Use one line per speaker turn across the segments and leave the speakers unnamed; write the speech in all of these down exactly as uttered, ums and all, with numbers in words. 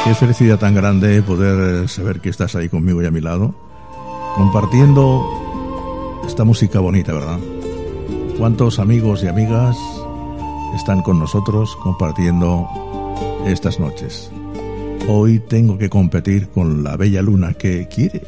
Qué felicidad tan grande poder saber que estás ahí conmigo y a mi lado, compartiendo esta música bonita, ¿verdad? ¿Cuántos amigos y amigas están con nosotros compartiendo estas noches? Hoy tengo que competir con la bella luna que quiere,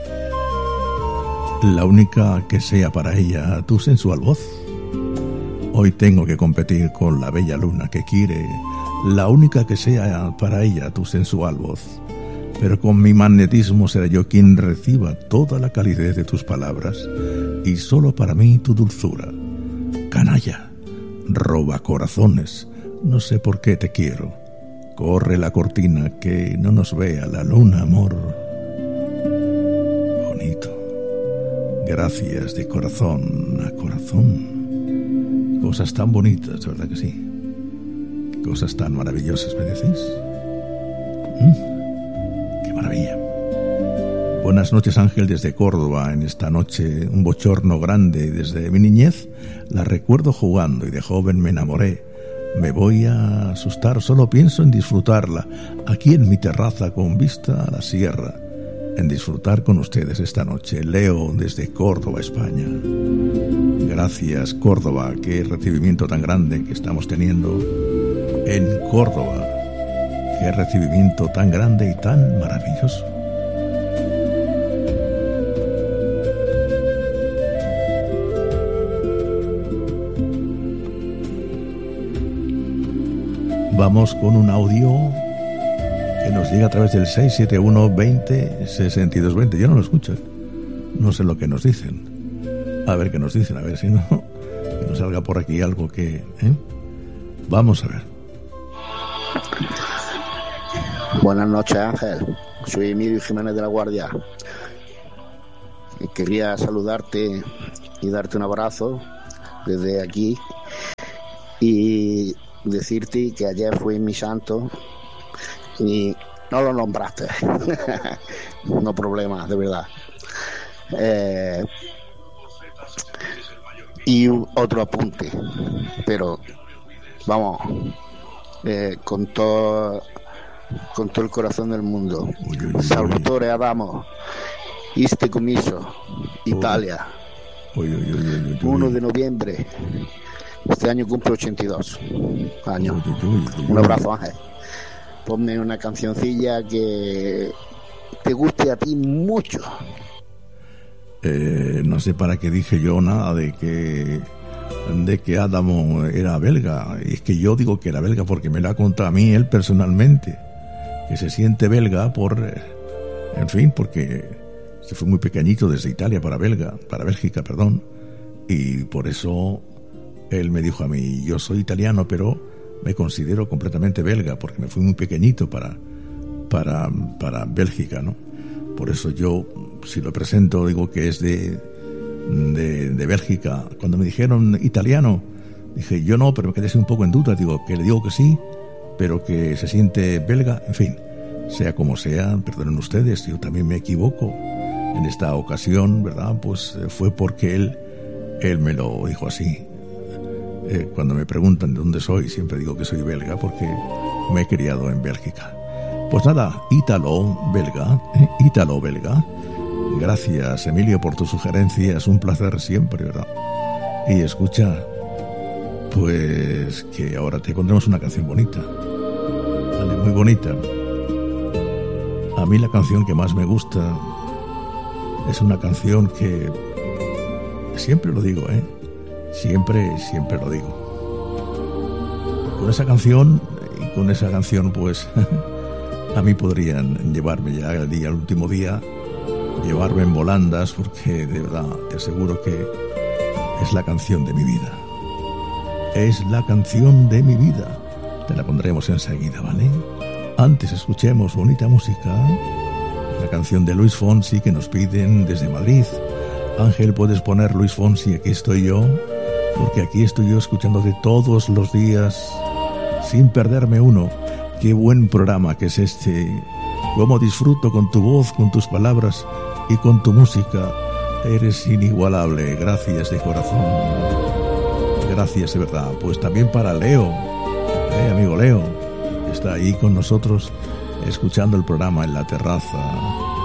la única que sea para ella tu sensual voz. Hoy tengo que competir con la bella luna que quiere, la única que sea para ella tu sensual voz. Pero con mi magnetismo será yo quien reciba toda la calidez de tus palabras y solo para mí tu dulzura. Canalla, roba corazones, no sé por qué te quiero. Corre la cortina que no nos vea la luna, amor. Bonito. Gracias de corazón a corazón. Cosas tan bonitas, ¿verdad que sí? Cosas tan maravillosas, ¿me decís? ¿Mm? ¡Qué maravilla! Buenas noches, Ángel, desde Córdoba. En esta noche, un bochorno grande. Desde mi niñez la recuerdo jugando y de joven me enamoré. Me voy a asustar, solo pienso en disfrutarla, aquí en mi terraza con vista a la sierra. En disfrutar con ustedes esta noche. Leo, desde Córdoba, España. Gracias, Córdoba. Qué recibimiento tan grande que estamos teniendo en Córdoba. Qué recibimiento tan grande y tan maravilloso. Vamos con un audio que nos llega a través del seis siete uno, veinte, sesenta y dos, veinte. Yo no lo escucho. No sé lo que nos dicen. A ver qué nos dicen, a ver si no, que nos salga por aquí algo que... ¿eh? Vamos a ver.
Buenas noches, Ángel. Soy Emilio Jiménez de la Guardia. Quería saludarte y darte un abrazo desde aquí y decirte que ayer fue mi santo y no lo nombraste. No problema, de verdad. Eh, y otro apunte, pero vamos, eh, con todo con todo el corazón del mundo. Salvatore Adamo, este comiso, Italia, uno de noviembre. Este año cumple ochenta y dos años. Un abrazo, Ángel. Ponme una cancioncilla que te guste a ti mucho.
Eh, no sé para qué dije yo nada de que de que Adamo era belga. Y es que yo digo que era belga porque me lo ha contado a mí él personalmente, que se siente belga por, en fin, porque se fue muy pequeñito desde Italia para belga, para Bélgica, perdón, y por eso él me dijo a mí, yo soy italiano, pero me considero completamente belga, porque me fui muy pequeñito para, para, para Bélgica, ¿no? Por eso yo, si lo presento, digo que es de, de, de Bélgica. Cuando me dijeron italiano, dije, yo no, pero me quedé un poco en duda, digo, que le digo que sí, pero que se siente belga, en fin, sea como sea, perdonen ustedes, yo también me equivoco. En esta ocasión, ¿verdad? Pues fue porque él, él me lo dijo así. Eh, cuando me preguntan de dónde soy, siempre digo que soy belga porque me he criado en Bélgica. Pues nada, ítalo-belga, ¿eh? ítalo-belga. Gracias, Emilio, por tu sugerencia, es un placer siempre, ¿verdad? Y escucha, pues que ahora te pondremos una canción bonita, ¿vale? Muy bonita. A mí la canción que más me gusta es una canción que siempre lo digo, ¿eh? Siempre, siempre lo digo. Con esa canción, y con esa canción, pues, a mí podrían llevarme ya el día, el último día, llevarme en volandas, porque de verdad te aseguro que es la canción de mi vida. Es la canción de mi vida. Te la pondremos enseguida, ¿vale? Antes escuchemos bonita música. La canción de Luis Fonsi que nos piden desde Madrid. Ángel, puedes poner Luis Fonsi, aquí estoy yo. Porque aquí estoy yo escuchándote todos los días sin perderme uno. Qué buen programa que es este. Cómo disfruto con tu voz, con tus palabras y con tu música. Eres inigualable. Gracias de corazón. Gracias de verdad. Pues también para Leo, eh, amigo Leo. está ahí con nosotros escuchando el programa en la terraza.